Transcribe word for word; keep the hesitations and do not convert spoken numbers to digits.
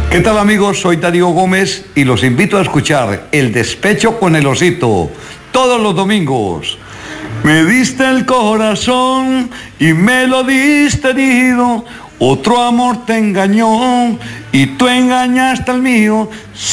¿Qué tal, amigos? Soy Darío Gómez y los invito a escuchar El Despecho con el Osito todos los domingos. Me diste el corazón y me lo diste herido, otro amor te engañó y tú engañaste al mío.